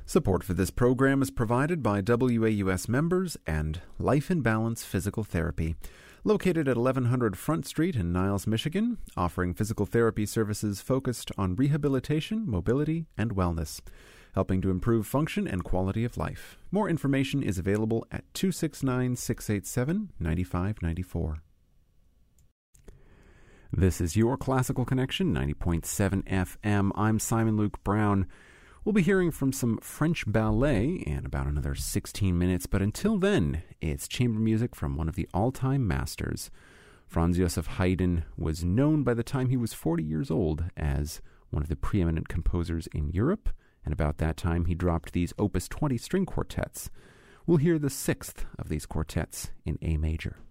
Support for this program is provided by WAUS members and Life in Balance Physical Therapy, located at 1100 Front Street in Niles, Michigan, offering physical therapy services focused on rehabilitation, mobility, and wellness, helping to improve function and quality of life. More information is available at 269-687-9594. This is your Classical Connection, 90.7 FM. I'm Simon Luke Brown. We'll be hearing from some French ballet in about another 16 minutes, but until then, it's chamber music from one of the all-time masters. Franz Joseph Haydn was known by the time he was 40 years old as one of the preeminent composers in Europe, and about that time he dropped these Opus 20 string quartets. We'll hear the sixth of these quartets in A major.